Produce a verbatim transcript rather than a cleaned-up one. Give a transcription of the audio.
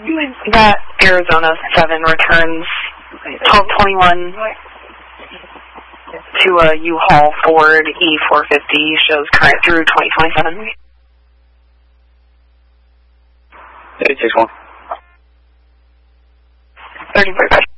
That Arizona seven returns twelve twenty-one to a U-Haul Ford E four fifty, shows current through twenty twenty-seven. eight six one. thirty forty-five.